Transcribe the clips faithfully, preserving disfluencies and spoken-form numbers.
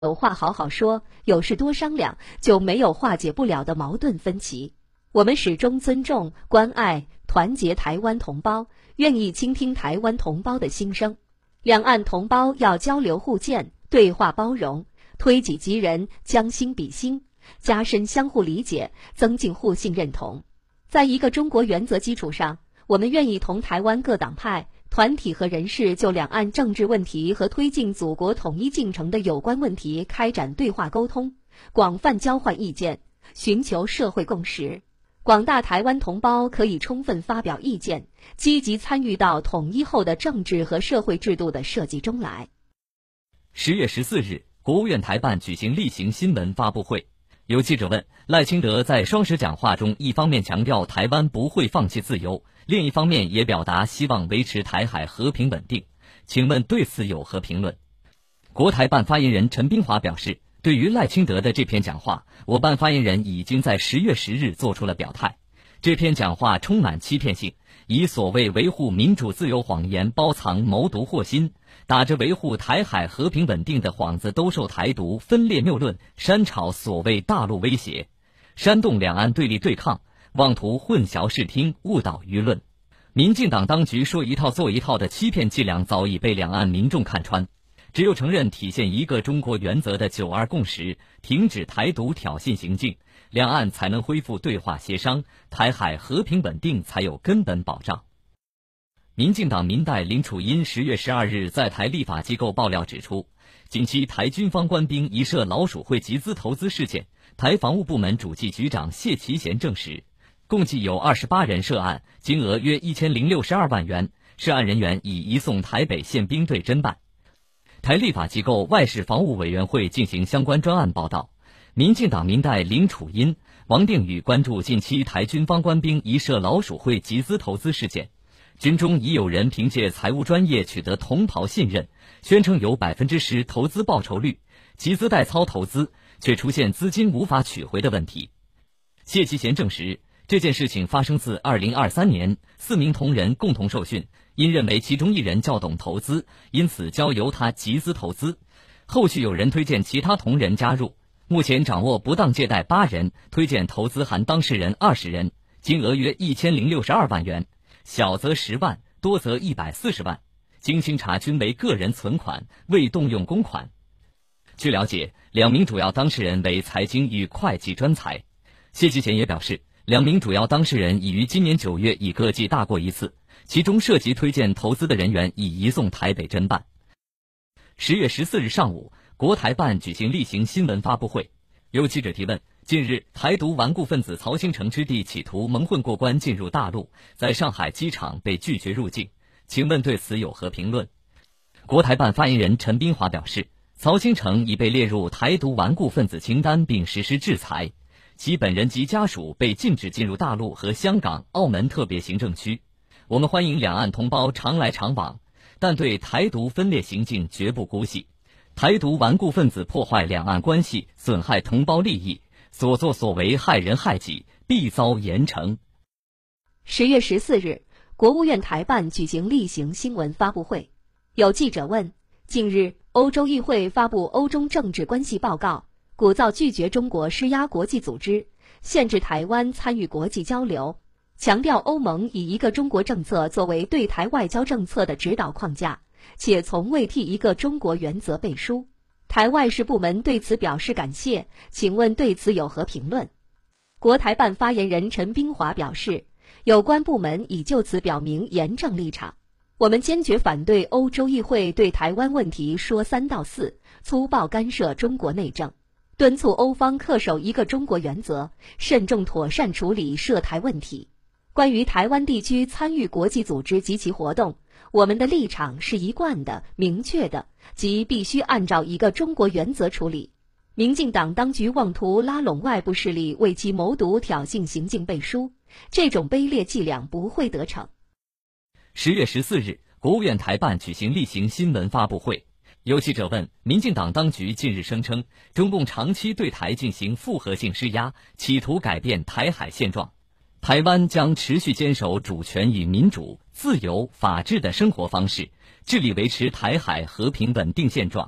有话好好说，有事多商量，就没有化解不了的矛盾分歧。我们始终尊重、关爱、团结台湾同胞，愿意倾听台湾同胞的心声。两岸同胞要交流互鉴，对话包容，推己及人，将心比心，加深相互理解，增进互信认同。在一个中国原则基础上，我们愿意同台湾各党派、团体和人士就两岸政治问题和推进祖国统一进程的有关问题开展对话沟通，广泛交换意见，寻求社会共识。广大台湾同胞可以充分发表意见，积极参与到统一后的政治和社会制度的设计中来。 十月十四日，国务院台办举行例行新闻发布会。有记者问，赖清德在双十讲话中一方面强调台湾不会放弃自由，另一方面也表达希望维持台海和平稳定，请问对此有何评论？国台办发言人陈冰华表示，对于赖清德的这篇讲话，我办发言人已经在十月十日做出了表态。这篇讲话充满欺骗性，以所谓维护民主自由谎言包藏谋独祸心，打着维护台海和平稳定的幌子兜售台独分裂谬论，煽炒所谓大陆威胁，煽动两岸对立对抗，妄图混淆视听，误导舆论。民进党当局说一套做一套的欺骗伎俩早已被两岸民众看穿，只有承认体现一个中国原则的九二共识，停止台独挑衅行径，两岸才能恢复对话协商，台海和平稳定才有根本保障。民进党民代林楚茵十月十二日在台立法机构爆料指出，近期台军方官兵疑涉老鼠会集资投资事件，台防务部门主计局长谢其贤证实，共计有二十八人涉案，金额约一千零六十二万元，涉案人员已移送台北宪兵队侦办。台立法机构外事防务委员会进行相关专案报道，民进党民代林楚茵、王定宇关注近期台军方官兵疑涉老鼠会集资投资事件，军中已有人凭借财务专业取得同袍信任，宣称有 百分之十 投资报酬率，集资代操投资，却出现资金无法取回的问题。谢其贤证实，这件事情发生自二零二三年，四名同仁共同受训，因认为其中一人较懂投资，因此交由他集资投资。后续有人推荐其他同仁加入，目前掌握不当借贷八人，推荐投资含当事人二十人，金额约一千零六十二万元，小则十万，多则一百四十万。经清查均为个人存款，未动用公款。据了解，两名主要当事人为财经与会计专才。谢其贤也表示，两名主要当事人已于今年九月已各记大过一次，其中涉及推荐投资的人员已移送台北侦办。十月十四日上午，国台办举行例行新闻发布会，有记者提问，近日台独顽固分子曹兴诚之弟企图蒙混过关进入大陆，在上海机场被拒绝入境，请问对此有何评论？国台办发言人陈冰华表示，曹兴诚已被列入台独顽固分子清单并实施制裁，其本人及家属被禁止进入大陆和香港、澳门特别行政区。我们欢迎两岸同胞常来常往，但对台独分裂行径绝不姑息。台独顽固分子破坏两岸关系，损害同胞利益，所作所为害人害己，必遭严惩。 十月十四日，国务院台办举行例行新闻发布会，有记者问，近日欧洲议会发布欧中政治关系报告，鼓噪拒绝中国施压国际组织，限制台湾参与国际交流，强调欧盟以一个中国政策作为对台外交政策的指导框架，且从未替一个中国原则背书。台外事部门对此表示感谢，请问对此有何评论？国台办发言人陈冰华表示，有关部门已就此表明严正立场，我们坚决反对欧洲议会对台湾问题说三道四，粗暴干涉中国内政，敦促欧方恪守一个中国原则，慎重妥善处理涉台问题。关于台湾地区参与国际组织及其活动，我们的立场是一贯的、明确的，即必须按照一个中国原则处理。民进党当局妄图拉拢外部势力为其谋独挑衅行径背书，这种卑劣伎俩不会得逞。 十月十四日，国务院台办举行例行新闻发布会，有记者问，民进党当局近日声称，中共长期对台进行复合性施压，企图改变台海现状，台湾将持续坚守主权与民主、自由、法治的生活方式，致力维持台海和平稳定现状。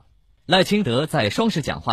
赖清德在双十讲话